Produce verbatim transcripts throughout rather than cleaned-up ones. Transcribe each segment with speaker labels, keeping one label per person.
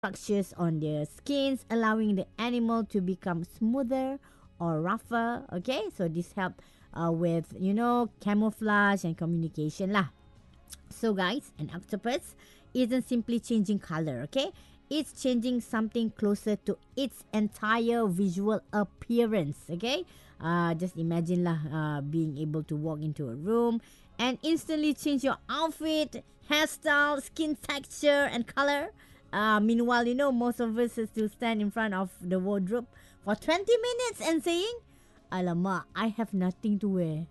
Speaker 1: structures on their skins, allowing the animal to become smoother or rougher. Okay, so this help uh, with you know camouflage and communication lah. So guys, an octopus isn't simply changing color. Okay, it's changing something closer to its entire visual appearance. Okay, uh, just imagine lah, uh, being able to walk into a room and instantly change your outfit, hairstyle, skin texture, and color. Uh, meanwhile, you know, most of us still stand in front of the wardrobe for twenty minutes and saying, Alamak, I have nothing to wear.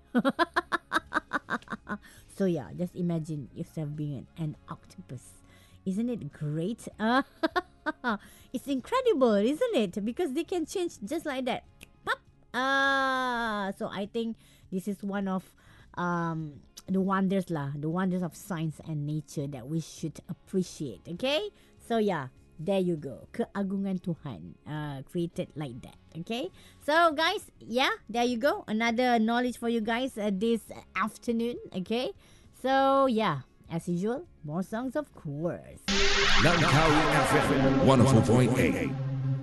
Speaker 1: So yeah, just imagine yourself being an, an octopus. Isn't it great? Uh, it's incredible, isn't it? Because they can change just like that. Pop. Ah, so I think this is one of um, the wonders lah, the wonders of science and nature that we should appreciate. Okay, so yeah, there you go. Keagungan Tuhan, uh, created like that. Okay, so guys, yeah, there you go. Another knowledge for you guys uh, this afternoon. Okay, so yeah, as usual, more songs of course.
Speaker 2: Langkawi F M one oh four point eight.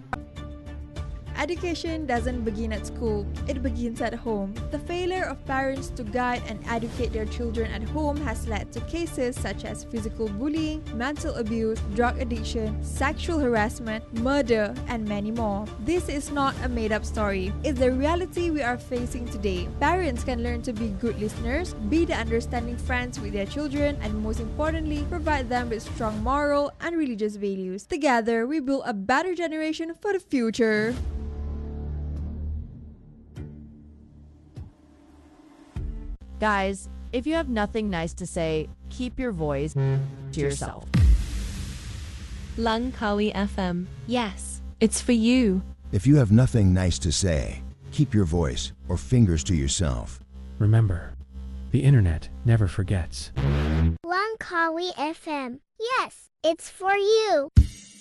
Speaker 3: Education doesn't begin at school, it begins at home. The failure of parents to guide and educate their children at home has led to cases such as physical bullying, mental abuse, drug addiction, sexual harassment, murder, and many more. This is not a made-up story. It's the reality we are facing today. Parents can learn to be good listeners, be the understanding friends with their children, and most importantly, provide them with strong moral and religious values. Together, we build a better generation for the future.
Speaker 4: Guys, if you have nothing nice to say, keep your voice to yourself.
Speaker 5: Langkawi F M. Yes, it's for you.
Speaker 6: If you have nothing nice to say, keep your voice or fingers to yourself.
Speaker 7: Remember, the internet never forgets.
Speaker 8: Langkawi F M. Yes, it's for you.